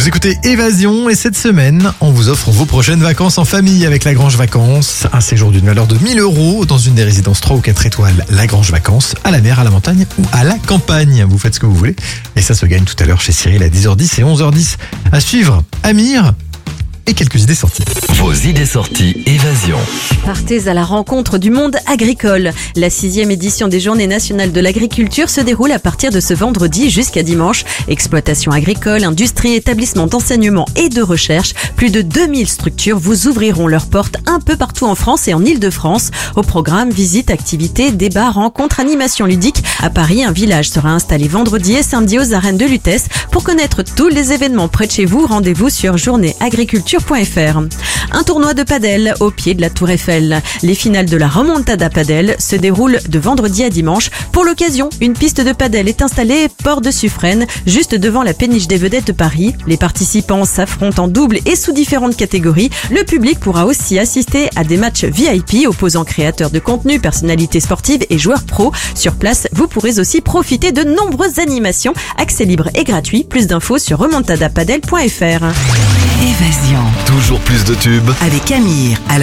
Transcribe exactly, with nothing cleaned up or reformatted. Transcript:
Vous écoutez Évasion et cette semaine, on vous offre vos prochaines vacances en famille avec Lagrange Vacances. Un séjour d'une valeur de mille euros dans une des résidences trois ou quatre étoiles Lagrange Vacances, à la mer, à la montagne ou à la campagne. Vous faites ce que vous voulez. Et ça se gagne tout à l'heure chez Cyril à dix heures dix et onze heures dix. À suivre, Amir et quelques idées sorties. Vos idées sorties Évasion. Partez à la rencontre du monde agricole. La sixième édition des Journées nationales de l'agriculture se déroule à partir de ce vendredi jusqu'à dimanche. Exploitation agricole, industrie, établissements d'enseignement et de recherche. Plus de deux mille structures vous ouvriront leurs portes un peu partout en France et en Île-de-France. Au programme, visites, activités, débats, rencontres, animations ludiques. À Paris, un village sera installé vendredi et samedi aux arènes de Lutèce. Pour connaître tous les événements près de chez vous, rendez-vous sur journée agriculture point f r. Un tournoi de padel au pied de la Tour Eiffel. Les finales de la Remontada Padel se déroulent de vendredi à dimanche. Pour l'occasion, une piste de padel est installée port de Suffren, juste devant la péniche des Vedettes de Paris. Les participants s'affrontent en double et sous différentes catégories. Le public pourra aussi assister à des matchs V I P opposant créateurs de contenu, personnalités sportives et joueurs pros. Sur place, vous pourrez aussi profiter de nombreuses animations. Accès libre et gratuit. Plus d'infos sur remontada padel point f r. Évasion. Toujours plus de tubes. Avec Amir à la